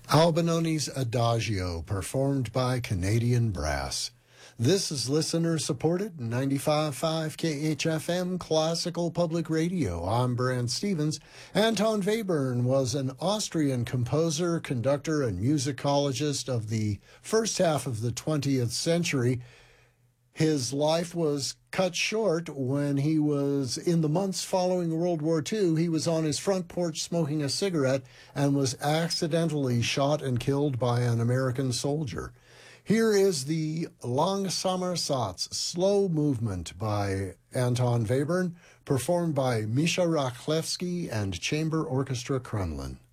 Albinoni's Adagio, performed by Canadian Brass. This is listener-supported 95.5 KHFM Classical Public Radio. I'm Brant Stevens. Anton Webern was an Austrian composer, conductor, and musicologist of the first half of the 20th century. His life was cut short when he was, in the months following World War II, he was on his front porch smoking a cigarette and was accidentally shot and killed by an American soldier. Here is the Langsamer Satz, slow movement by Anton Webern, performed by Misha Rachlewski and Chamber Orchestra Kremlin.